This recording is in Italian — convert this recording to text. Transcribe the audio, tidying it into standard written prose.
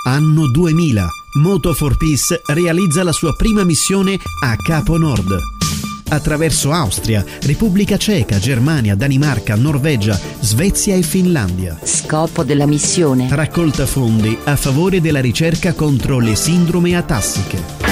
Anno 2000. Moto for Peace realizza la sua prima missione a Capo Nord. Attraverso Austria, Repubblica Ceca, Germania, Danimarca, Norvegia, Svezia e Finlandia. Scopo della missione: raccolta fondi a favore della ricerca contro le sindrome atassiche.